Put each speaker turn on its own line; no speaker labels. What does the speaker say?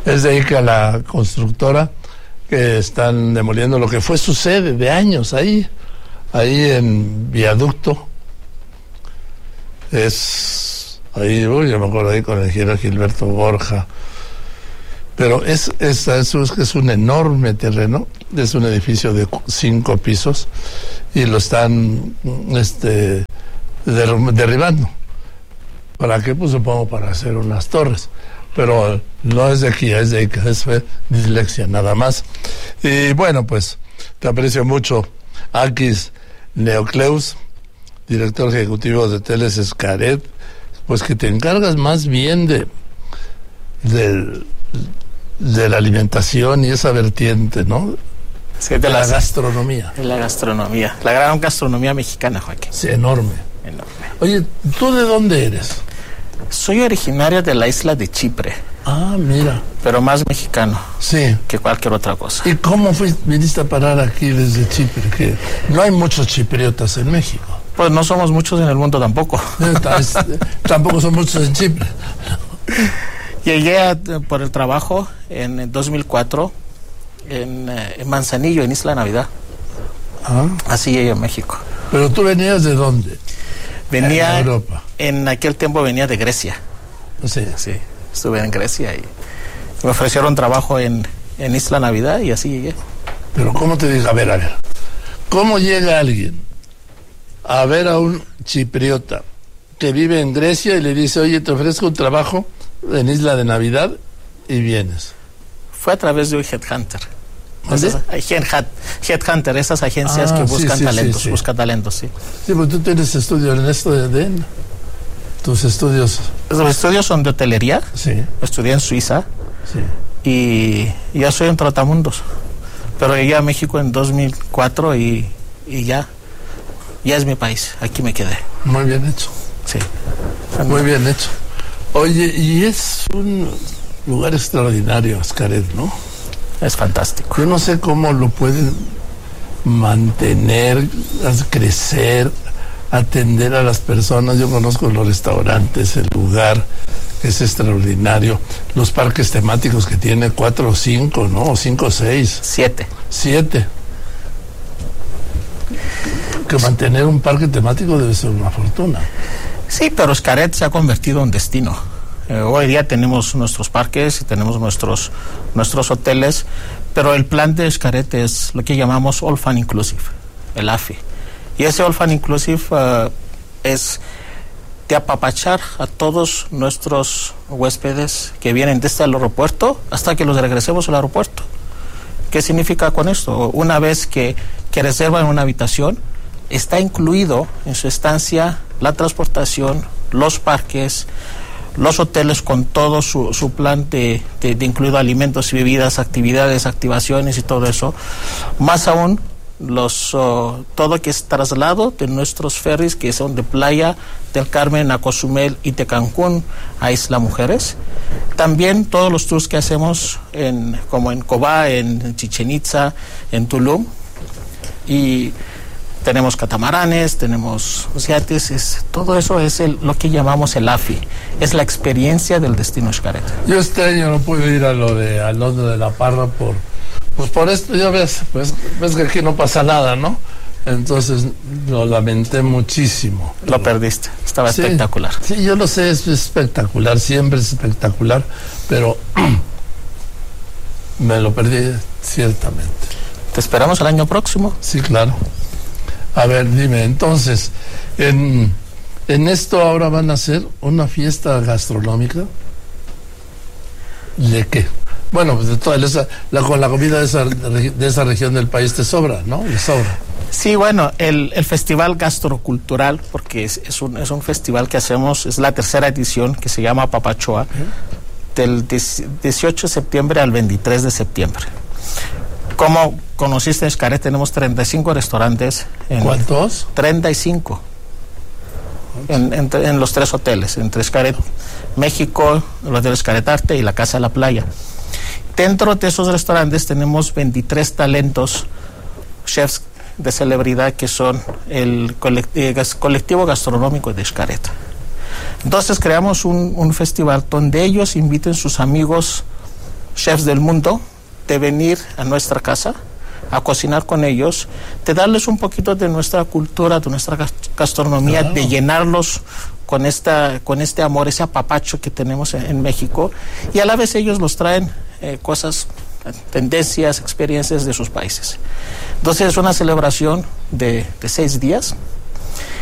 Es de ICA, la constructora, que están demoliendo lo que fue su sede de años ahí en Viaducto. Es ahí, yo me acuerdo ahí con el ingeniero Gilberto Borja. Pero es un enorme terreno, es un edificio de 5 pisos y lo están derribando. ¿Para qué? Pues supongo para hacer unas torres. Pero no es de aquí, es de ICA, es dislexia nada más. Y bueno, pues te aprecio mucho, Akis Neocleus, director ejecutivo de Hoteles Xcaret, pues que te encargas más bien de la alimentación y esa vertiente, ¿no?
Sí, de
la gastronomía.
De la gastronomía, la gran gastronomía mexicana, Joaquín.
Sí, enorme. Oye, ¿tú de dónde eres?
Soy originario de la isla de Chipre.
Ah, mira.
Pero más mexicano.
Sí.
Que cualquier otra cosa.
¿Y cómo viniste a parar aquí desde Chipre? Que no hay muchos chipriotas en México.
Pues no somos muchos en el mundo tampoco.
Tampoco son muchos en Chipre.
Llegué por el trabajo en 2004 en Manzanillo, en Isla Navidad.
Ah.
Así llegué a México.
¿Pero tú venías de dónde?
Venía
en Europa.
En aquel tiempo venía de Grecia.
Sí.
Sí, estuve en Grecia y me ofrecieron trabajo en Isla Navidad y así llegué.
Pero ¿cómo te digo? A ver. ¿Cómo llega alguien a ver a un chipriota que vive en Grecia y le dice, oye, te ofrezco un trabajo en Isla de Navidad y vienes?
Fue a través de un headhunter. Headhunter, esas agencias que buscan talentos, buscan talentos, sí.
Sí, porque tú tienes estudios en esto de tus estudios.
Los estudios son de hotelería.
Sí.
Estudié en Suiza.
Sí.
Y ya soy un trotamundos. Pero llegué a México en 2004 y ya es mi país. Aquí me quedé.
Muy bien hecho.
Sí.
Muy bien hecho. Oye, y es un lugar extraordinario, Xcaret, ¿no?
Es fantástico.
Yo no sé cómo lo pueden mantener, crecer, atender a las personas. Yo conozco los restaurantes, el lugar es extraordinario. Los parques temáticos que tiene 4 o 5, ¿no? O 5 o 6. 7. Que mantener un parque temático debe ser una fortuna.
Sí, pero Xcaret se ha convertido en destino. Hoy día tenemos nuestros parques y tenemos nuestros hoteles, pero el plan de Xcaret es lo que llamamos All Fun Inclusive, el AFI. Y ese All Fun Inclusive es de apapachar a todos nuestros huéspedes que vienen desde el aeropuerto hasta que los regresemos al aeropuerto. ¿Qué significa con esto? Una vez que reservan una habitación, está incluido en su estancia la transportación, los parques, los hoteles con todo su plan de incluido alimentos y bebidas, actividades, activaciones y todo eso. Más aún, todo que es traslado de nuestros ferries que son de Playa del Carmen a Cozumel y de Cancún a Isla Mujeres. También todos los tours que hacemos como en Cobá, en Chichén Itzá, en Tulum. Y tenemos catamaranes, tenemos yates, todo eso es lo que llamamos el AFI, es la experiencia del destino Xcaret.
Yo este año no puedo ir a Londres de la Parra por esto, ya ves que aquí no pasa nada, ¿no? Entonces lo lamenté muchísimo.
Lo perdiste, estaba espectacular.
Sí, yo lo sé, es espectacular, siempre es espectacular, pero me lo perdí ciertamente.
¿Te esperamos el año próximo?
Sí, claro. A ver, dime, entonces, en esto ahora van a hacer una fiesta gastronómica. ¿De qué? Bueno, pues de toda con la comida de esa región del país te sobra, ¿no? Le sobra.
Sí, bueno, el Festival Gastrocultural, porque es un festival que hacemos, es la 3ª edición, que se llama Papachoa, del 18 de septiembre al 23 de septiembre. Como conociste en Xcaret, tenemos 35 restaurantes.
¿Cuántos?
35. En los 3 hoteles, entre Xcaret México, el Hotel Xcaret Arte y la Casa de la Playa. Dentro de esos restaurantes tenemos 23 talentos, chefs de celebridad, que son el colectivo gastronómico de Xcaret. Entonces creamos un festival donde ellos inviten sus amigos chefs del mundo de venir a nuestra casa a cocinar con ellos, de darles un poquito de nuestra cultura, de nuestra gastronomía, claro, de llenarlos con este amor, ese apapacho que tenemos en México, y a la vez ellos nos traen cosas, tendencias, experiencias de sus países. Entonces es una celebración de 6 días